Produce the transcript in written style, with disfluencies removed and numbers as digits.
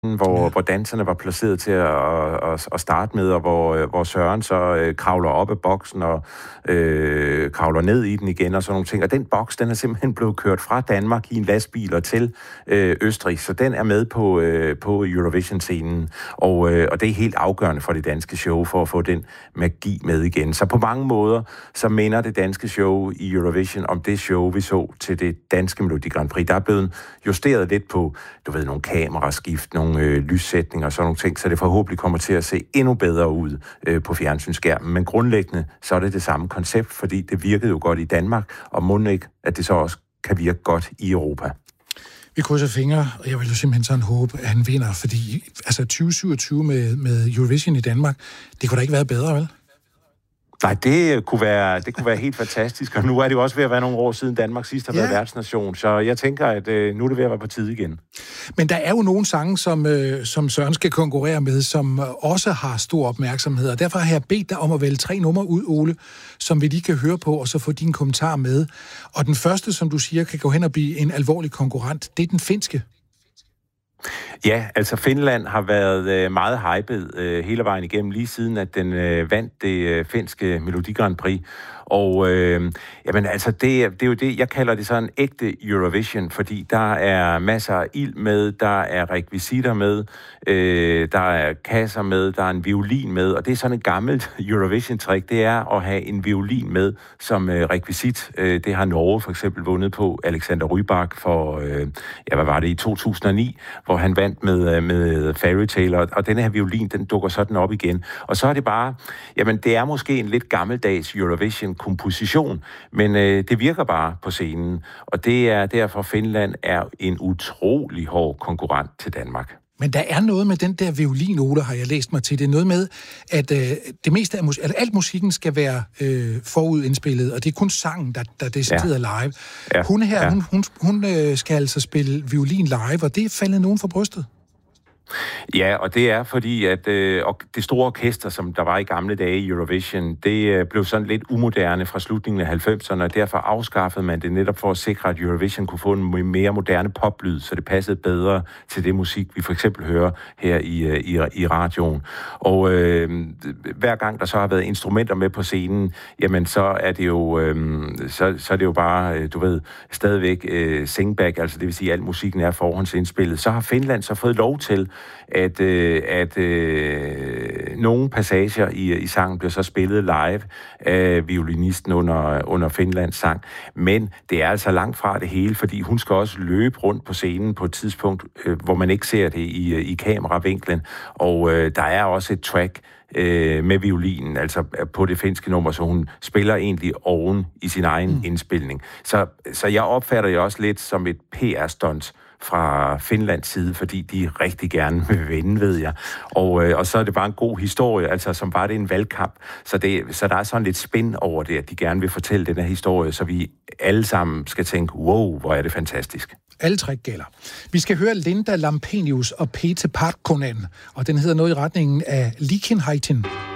hvor danserne var placeret til at starte med, og hvor Søren så kravler op af boksen og kravler ned i den igen og sådan nogle ting. Og den boks, den er simpelthen blevet kørt fra Danmark i en lastbil og til Østrig, så den er med på Eurovision-scenen, og det er helt afgørende for det danske show for at få den magi med igen. Så på mange måder, så minder det danske show i Eurovision om det show, vi så til det danske Melodi Grand Prix. Der er blevet justeret lidt på, nogle kameraskift, nogle lyssætninger og sådan nogle ting, så det forhåbentlig kommer til at se endnu bedre ud på fjernsynsskærmen. Men grundlæggende, så er det samme koncept, fordi det virkede jo godt i Danmark, og må ikke, at det så også kan virke godt i Europa. Vi krydser fingre, og jeg vil jo simpelthen sådan håbe, at han vinder, fordi 2027 med Eurovision i Danmark, det kunne da ikke være bedre, vel? Nej, det kunne være helt fantastisk, og nu er det jo også ved at være nogle år siden Danmark sidst har været værtsnation, så jeg tænker, at nu er det ved at være på tide igen. Men der er jo nogle sange, som Søren skal konkurrere med, som også har stor opmærksomhed, og derfor har jeg bedt dig om at vælge 3 numre ud, Ole, som vi lige kan høre på, og så få din kommentar med. Og den første, som du siger, kan gå hen og blive en alvorlig konkurrent, det er den finske. Ja, altså Finland har været meget hyped hele vejen igennem, lige siden at den vandt det finske Melodi Grand Prix. Og jamen altså, det er jo det, jeg kalder det sådan ægte Eurovision, fordi der er masser af ild med, der er rekvisitter med, der er kasser med, der er en violin med, og det er sådan et gammelt Eurovision-trick, det er at have en violin med som rekvisit. Det har Norge for eksempel vundet på Alexander Rybak for, hvad var det, i 2009, hvor han vandt med Fairy Tale, og denne her violin, den dukker sådan op igen. Og så er det bare, jamen det er måske en lidt gammeldags Eurovision-komposition, men det virker bare på scenen, og det er derfor Finland er en utrolig hård konkurrent til Danmark. Men der er noget med den der violin, Ole, har jeg læst mig til. Det er noget med, at det meste af alt musikken skal være forudindspillet, og det er kun sangen, der decideret live. Ja. Hun skal altså spille violin live, og det er faldet nogen for brystet. Ja, og det er fordi, at det store orkester, som der var i gamle dage i Eurovision, det blev sådan lidt umoderne fra slutningen af 90'erne, og derfor afskaffede man det netop for at sikre, at Eurovision kunne få en mere moderne poplyd, så det passede bedre til det musik, vi for eksempel hører her i radioen. Og hver gang der så har været instrumenter med på scenen, jamen så er det jo, så er det jo bare, stadigvæk singback, altså det vil sige, at al musikken er forhåndsindspillet. Så har Finland så fået lov til, at nogle passager i sangen bliver så spillet live af violinisten under Finlands sang. Men det er altså langt fra det hele, fordi hun skal også løbe rundt på scenen på et tidspunkt, hvor man ikke ser det i kameravinklen. Og der er også et track med violinen, altså på det finske nummer, så hun spiller egentlig oven i sin egen indspilning. Så jeg opfatter det også lidt som et PR-stunt fra Finlands side, fordi de rigtig gerne vil vinde, ved jeg. Og så er det bare en god historie, altså som var det en valgkamp. Så der er sådan lidt spin over det, at de gerne vil fortælle den her historie, så vi alle sammen skal tænke, wow, hvor er det fantastisk. Alle 3 gælder. Vi skal høre Linda Lampenius og Pete Parkkonen, og den hedder noget i retningen af Liikenheitin.